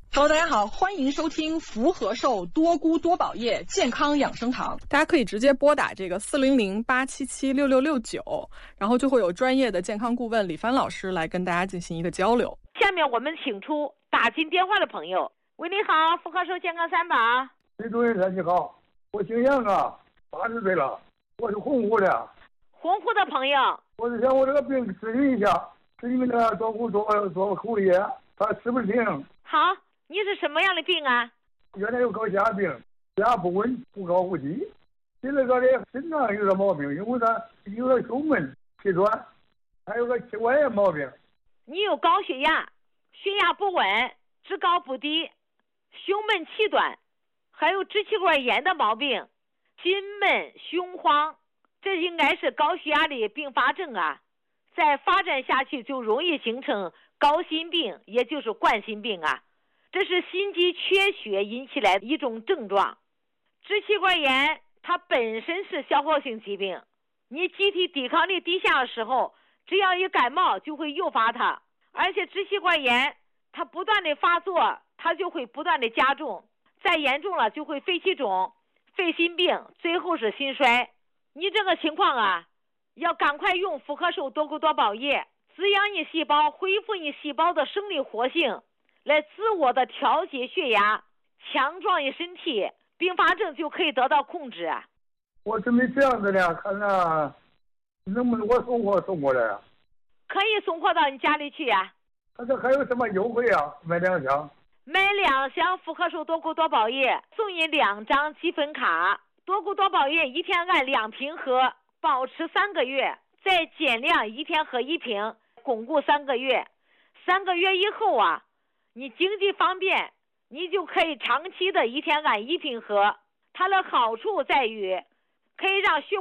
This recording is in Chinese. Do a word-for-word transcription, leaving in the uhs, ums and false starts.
Hello， 大家好，欢迎收听福和寿多菇多宝叶健康养生堂。 大家可以直接拨打这个四零零八七七六六六九，然后就会有专业的健康顾问李帆老师来跟大家进行一个交流。 下面我们请出打进电话的朋友。喂，你好，福和寿健康三宝。 李主任你好，我姓杨啊，八十岁了，我是洪湖的。 洪湖的朋友， 我是想我这个病咨询一下，是你们的多菇多多口力，他吃不行。 好，你是什么样的病啊？ 原来有高血压病，血压不稳，不高不低。现在个的心脏有点毛病，因为他有点胸闷气短，还有个气管炎毛病。 你有高血压，血压不稳，只高不低，胸闷气短，还有支气管炎的毛病，心闷胸慌，这应该是高血压的并发症啊。再发展下去就容易形成高心病，也就是冠心病啊。这是心肌缺血引起来的一种症状。支气管炎它本身是消耗性疾病，你机体抵抗力低下的时候，只要一感冒就会诱发它，而且支气管炎它不断的发作，它就会不断的加重，再严重了就会肺气肿、肺心病，最后是心衰。你这个情况啊，要赶快用福和寿多菇多宝叶滋养你细胞，恢复你细胞的生理活性，来自我的调节血压，强壮你身体，并发症就可以得到控制啊。 我准备这样子的，看看能不能我送货送过来啊？ 可以送货到你家里去啊。 他这还有什么优惠啊？买两箱？ 买两箱福和寿多菇多宝叶，送你两张积分卡。多菇多宝叶一天按两瓶喝，保持三个月，再减量一天喝一瓶，巩固三个月。三个月以后啊，你经济方便，你就可以长期的一天按一瓶喝。它的好处在于可以让血